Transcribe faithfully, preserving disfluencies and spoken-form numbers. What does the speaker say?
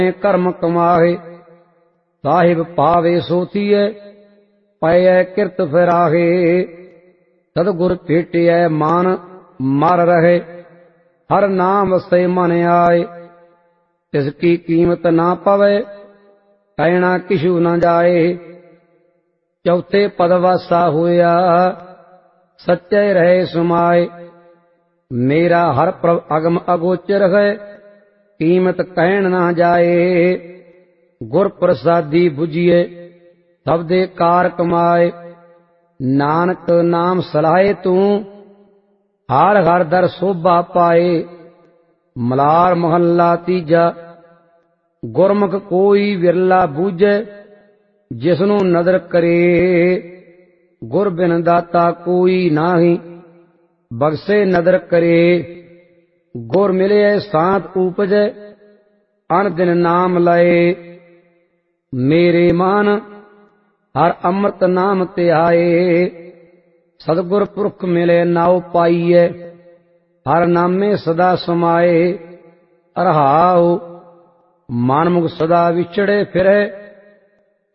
ਕਰਮ ਕਮਾਹੇ। ਸਾਹਿਬ ਪਾਵੇ ਸੋ ਥੀਏ, ਪਇਐ ਕਿਰਤ ਫਿਰਾਹੇ। ਸਤਿਗੁਰ ਭੇਟਿਐ ਮਾਨ ਮਰ ਰਹੇ, ਹਰ ਨਾਮ ਵਸੈ ਮਨ ਆਏ। ਤਿਸ ਕੀ ਕੀਮਤ ਨਾ ਪਵੇ, ਕਹਿਣਾ ਕਿਛੂ ਨਾ ਜਾਏ। ਚੌਥੇ ਪਦ ਵਾਸਾ ਹੋਇਆ, ਸੱਚੇ ਰਹੇ ਸਮਾਏ। ਮੇਰਾ ਹਰ ਪ੍ਰਭ ਅਗਮ ਅਗੋਚਰ ਹੈ, ਕੀਮਤ ਕਹਿਣ ਨਾ ਜਾਏ। ਗੁਰ ਪ੍ਰਸਾਦੀ ਬੁਝੀਏ, ਸਭ ਦੇ ਕਾਰ ਕਮਾਏ। ਨਾਨਕ ਨਾਮ ਸਲਾਹੇ ਤੂੰ, ਹਰ ਹਰ ਦਰ ਸੋਭਾ ਪਾਏ। ਮਲਾਰ ਮਹੱਲਾ ਤੀਜਾ। ਗੁਰਮੁਖ ਕੋਈ ਵਿਰਲਾ ਬੂਝੈ, ਜਿਸਨੂੰ ਨਦਰ ਕਰੇ। ਗੁਰ ਬਿਨ ਦਾਤਾ ਕੋਈ ਨਾਹੀ, ਬਖਸ਼ੇ ਨਦਰ ਕਰੇ। ਗੁਰ ਮਿਲਿਐ ਸਾਤ ਊਪਜੈ, ਅਨ ਦਿਨ ਨਾਮ ਲਏ। ਮੇਰੇ ਮਨ ਹਰ ਅੰਮ੍ਰਿਤ ਨਾਮ ਧਿਆਏ। ਸਤਿਗੁਰ ਪੁਰਖ ਮਿਲੇ ਨਾਉ ਪਾਈਐ, ਹਰ ਨਾਮੇ ਸਦਾ ਸਮਾਏ। ਰਹਾਉ ਮਨ ਮੁਖ ਸਦਾ ਵਿਛੜੇ ਫਿਰੇ,